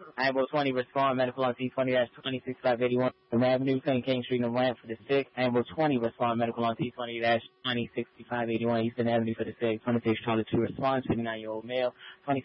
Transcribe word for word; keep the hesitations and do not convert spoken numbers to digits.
Ambulance twenty, respond, medical on T twenty dash twenty sixty-five eighty-one. From Avenue, Saint King Street, and Ramp for the sick. Ambulance twenty, respond, medical on T twenty dash twenty sixty-five eighty-one. Eastern Avenue for the sick. twenty-six Charlie two, respond, fifty-nine-year-old male. twenty